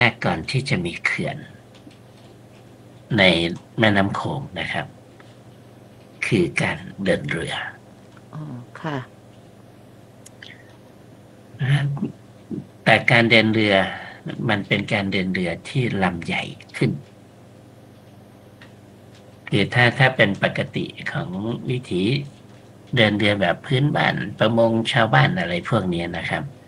แรกก่อนที่จะมีเขื่อนในแม่น้ำโขงนะครับคือการเดินเรืออ๋อค่ะแต่การเดินเรือมันเป็นการเดินเรือที่ลำใหญ่ขึ้นคือถ้าเป็นปกติของวิถีเดินเรือแบบพื้นบ้านประมงชาวบ้านอะไรพวกนี้นะครับ